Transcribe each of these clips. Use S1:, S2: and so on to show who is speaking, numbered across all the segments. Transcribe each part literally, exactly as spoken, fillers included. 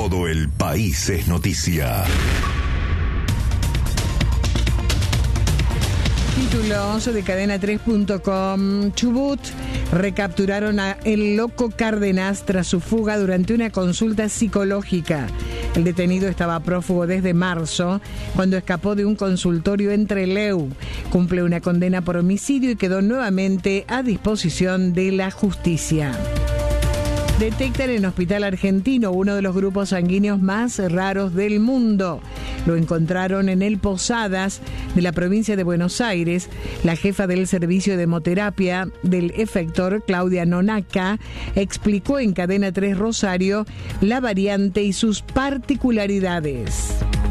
S1: Todo el país es noticia.
S2: Títulos de cadena tres punto com. Chubut recapturaron a El Loco Cárdenas tras su fuga durante una consulta psicológica. El detenido estaba prófugo desde marzo, cuando escapó de un consultorio en Trelew. Cumple una condena por homicidio y quedó nuevamente a disposición de la justicia. Detectan en Hospital Argentino uno de los grupos sanguíneos más raros del mundo. Lo encontraron en el Posadas de la provincia de Buenos Aires. La jefa del servicio de hemoterapia del efector, Claudia Nonaca, explicó en Cadena tres Rosario la variante y sus particularidades.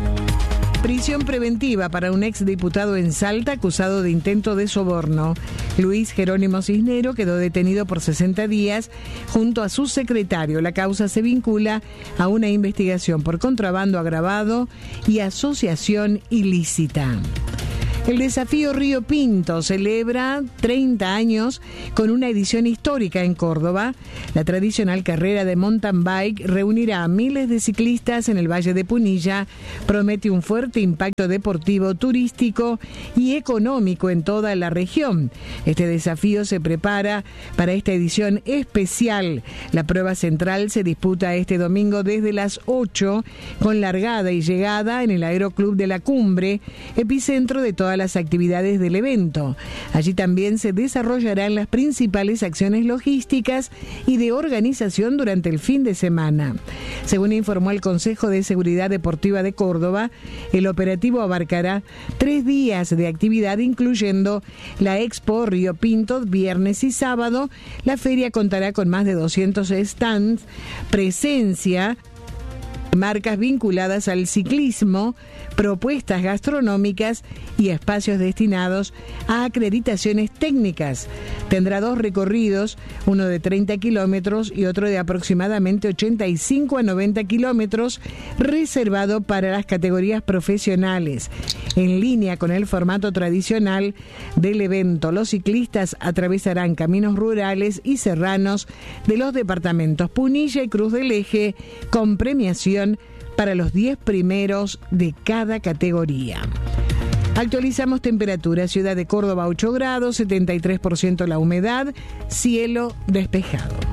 S2: Prisión preventiva para un exdiputado en Salta acusado de intento de soborno. Luis Jerónimo Cisnero quedó detenido por sesenta días junto a su secretario. La causa se vincula a una investigación por contrabando agravado y asociación ilícita. El desafío Río Pinto celebra treinta años con una edición histórica en Córdoba. La tradicional carrera de mountain bike reunirá a miles de ciclistas en el Valle de Punilla. Promete un fuerte impacto deportivo, turístico y económico en toda la región. Este desafío se prepara para esta edición especial. La prueba central se disputa este domingo desde las ocho con largada y llegada en el Aeroclub de la Cumbre, epicentro de toda las actividades del evento. Allí también se desarrollarán las principales acciones logísticas y de organización durante el fin de semana. Según informó el Consejo de Seguridad Deportiva de Córdoba, el operativo abarcará tres días de actividad, incluyendo la Expo Río Pinto viernes y sábado. La feria contará con más de doscientos stands, presencia marcas vinculadas al ciclismo, propuestas gastronómicas y espacios destinados a acreditaciones técnicas. Tendrá dos recorridos, uno de treinta kilómetros y otro de aproximadamente ochenta y cinco a noventa kilómetros, reservado para las categorías profesionales. En línea con el formato tradicional del evento, los ciclistas atravesarán caminos rurales y serranos de los departamentos Punilla y Cruz del Eje, con premiación para los diez primeros de cada categoría. Actualizamos temperatura. Ciudad de Córdoba ocho grados, setenta y tres por ciento la humedad, cielo despejado.